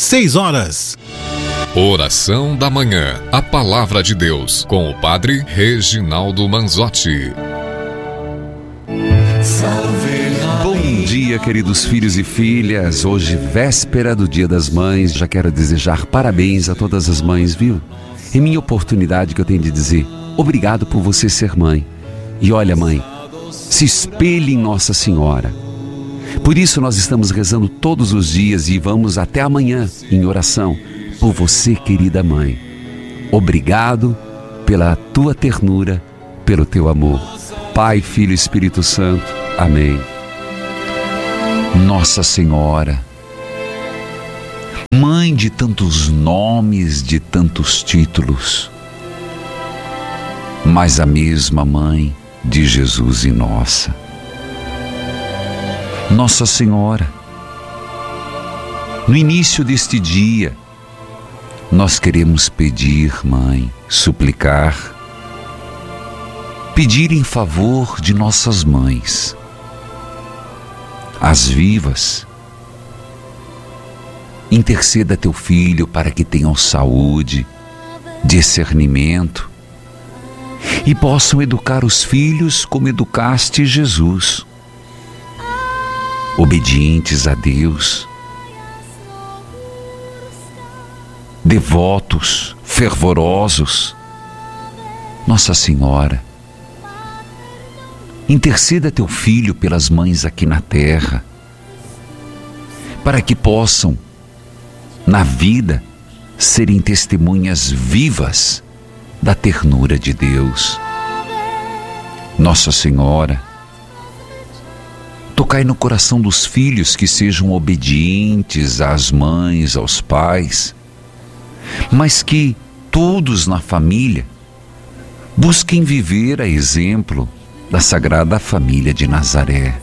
6 horas. Oração da Manhã. A Palavra de Deus, com o Padre Reginaldo Manzotti. Bom dia, queridos filhos e filhas. Hoje, véspera do Dia das Mães. Já quero desejar parabéns a todas as mães, viu? É minha oportunidade que eu tenho de dizer obrigado por você ser mãe. E olha, mãe, se espelhe em Nossa Senhora. Por isso nós estamos rezando todos os dias e vamos até amanhã em oração por você, querida mãe. Obrigado pela tua ternura, pelo teu amor. Pai, Filho e Espírito Santo. Amém. Nossa Senhora, mãe de tantos nomes, de tantos títulos, mas a mesma mãe de Jesus e nossa. Nossa Senhora, no início deste dia, nós queremos pedir, mãe, suplicar, pedir em favor de nossas mães, as vivas. Interceda a teu filho para que tenham saúde, discernimento e possam educar os filhos como educaste Jesus, obedientes a Deus, devotos, fervorosos. Nossa Senhora, interceda teu filho pelas mães aqui na terra, para que possam, na vida, serem testemunhas vivas da ternura de Deus. Nossa Senhora, tocai no coração dos filhos que sejam obedientes às mães, aos pais, mas que todos na família busquem viver a exemplo da Sagrada Família de Nazaré.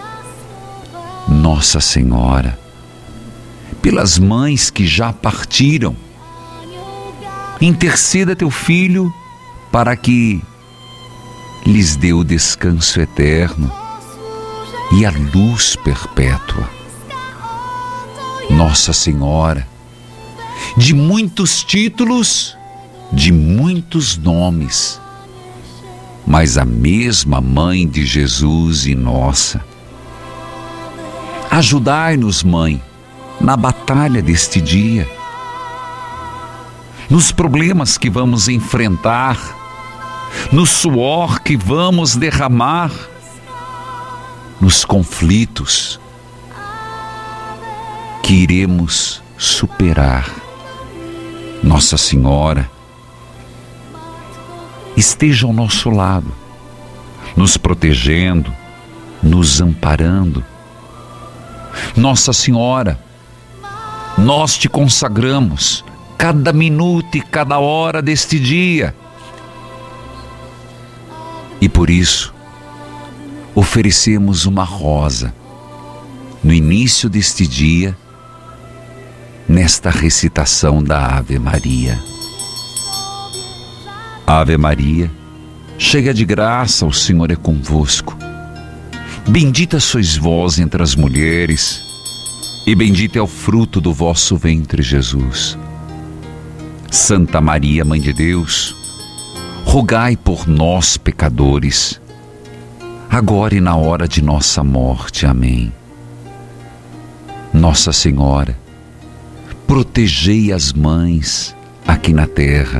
Nossa Senhora, pelas mães que já partiram, interceda teu filho para que lhes dê o descanso eterno e a luz perpétua. Nossa Senhora, de muitos títulos, de muitos nomes, mas a mesma mãe de Jesus e nossa. Ajudai-nos, mãe, na batalha deste dia, nos problemas que vamos enfrentar, no suor que vamos derramar, nos conflitos que iremos superar. Nossa Senhora, esteja ao nosso lado, nos protegendo, nos amparando. Nossa Senhora, nós te consagramos cada minuto e cada hora deste dia. E por isso, oferecemos uma rosa no início deste dia, nesta recitação da Ave Maria. Ave Maria, cheia de graça, o Senhor é convosco. Bendita sois vós entre as mulheres, e bendito é o fruto do vosso ventre, Jesus. Santa Maria, Mãe de Deus, rogai por nós, pecadores, agora e na hora de nossa morte. Amém. Nossa Senhora, protegei as mães aqui na terra,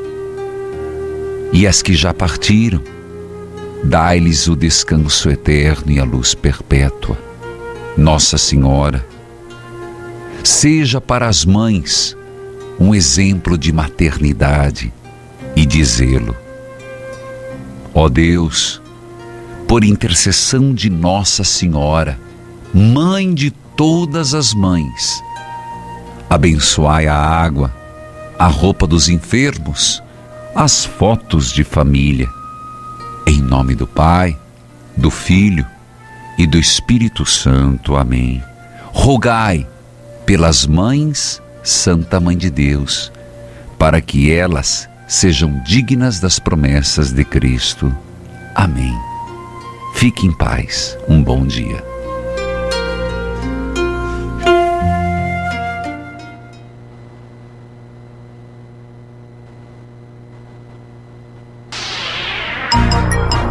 e as que já partiram, dai-lhes o descanso eterno e a luz perpétua. Nossa Senhora, seja para as mães um exemplo de maternidade e de zelo. Ó Deus, por intercessão de Nossa Senhora, Mãe de todas as mães, abençoai a água, a roupa dos enfermos, as fotos de família. Em nome do Pai, do Filho e do Espírito Santo. Amém. Rogai pelas mães, Santa Mãe de Deus, para que elas sejam dignas das promessas de Cristo. Amém. Fique em paz. Um bom dia.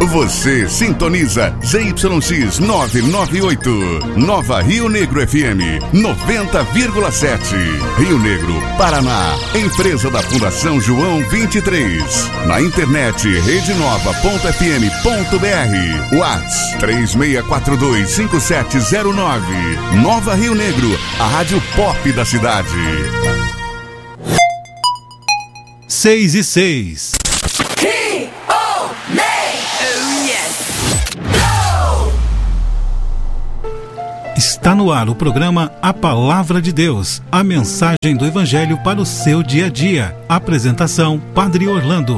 Você sintoniza ZYX 998, Nova Rio Negro FM 90,7. Rio Negro, Paraná. Empresa da Fundação João 23. Na internet redenova.fm.br. Whats 36425709. Nova Rio Negro, a rádio pop da cidade. 6:06. Está no ar o programa A Palavra de Deus, a mensagem do Evangelho para o seu dia a dia. Apresentação, Padre Orlando.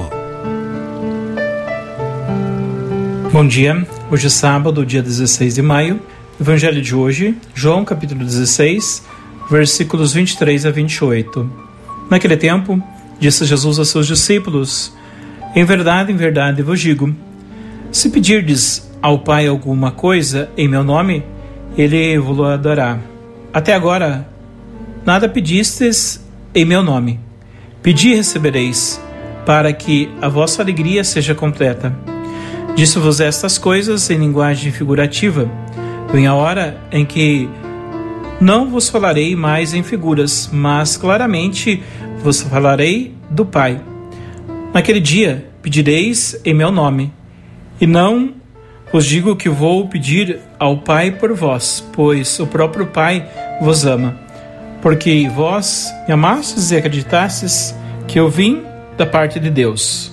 Bom dia, hoje é sábado, dia 16 de maio. Evangelho de hoje, João capítulo 16, versículos 23 a 28. Naquele tempo, disse Jesus a seus discípulos: em verdade vos digo, se pedirdes ao Pai alguma coisa em meu nome, Ele vos dará. Até agora, nada pedistes em meu nome. Pedi e recebereis, para que a vossa alegria seja completa. Disse-vos estas coisas em linguagem figurativa. Vem a hora em que não vos falarei mais em figuras, mas claramente vos falarei do Pai. Naquele dia pedireis em meu nome, e não vos digo que vou pedir ao Pai por vós, pois o próprio Pai vos ama, porque vós me amastes e acreditastes que eu vim da parte de Deus.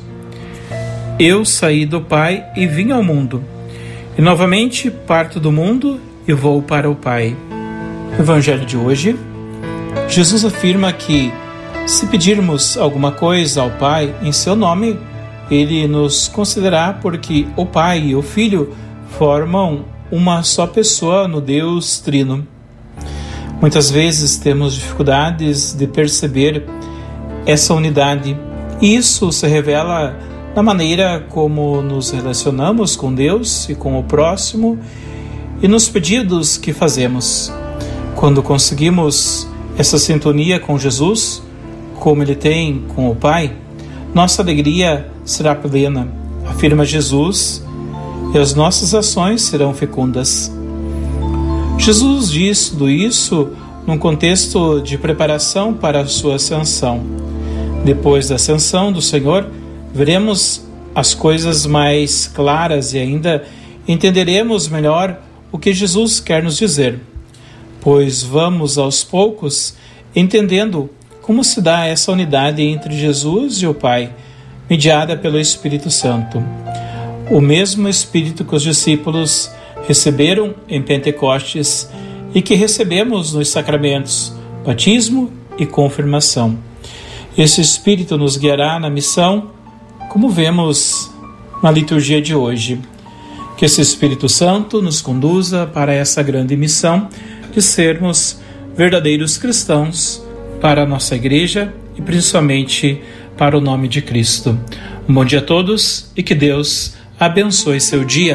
Eu saí do Pai e vim ao mundo, e novamente parto do mundo e vou para o Pai. No Evangelho de hoje, Jesus afirma que se pedirmos alguma coisa ao Pai em seu nome, Ele nos concederá, porque o Pai e o Filho formam uma só pessoa no Deus Trino. Muitas vezes temos dificuldades de perceber essa unidade, e isso se revela na maneira como nos relacionamos com Deus e com o próximo e nos pedidos que fazemos. Quando conseguimos essa sintonia com Jesus, como Ele tem com o Pai, nossa alegria será plena, afirma Jesus, e as nossas ações serão fecundas. Jesus diz tudo isso num contexto de preparação para a sua ascensão. Depois da ascensão do Senhor, veremos as coisas mais claras e ainda entenderemos melhor o que Jesus quer nos dizer, pois vamos aos poucos entendendo como se dá essa unidade entre Jesus e o Pai, mediada pelo Espírito Santo. O mesmo Espírito que os discípulos receberam em Pentecostes e que recebemos nos sacramentos, batismo e confirmação. Esse Espírito nos guiará na missão, como vemos na liturgia de hoje. Que esse Espírito Santo nos conduza para essa grande missão de sermos verdadeiros cristãos para a nossa igreja e principalmente para o nome de Cristo. Um bom dia a todos e que Deus abençoe seu dia.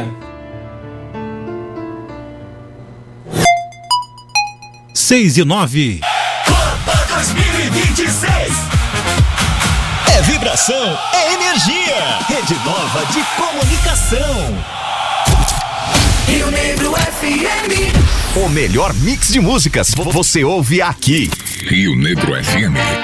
6:09. Copa 2026. É vibração, é energia. Rede Nova de Comunicação. Rio Negro FM. O melhor mix de músicas você ouve aqui. Rio Negro FM.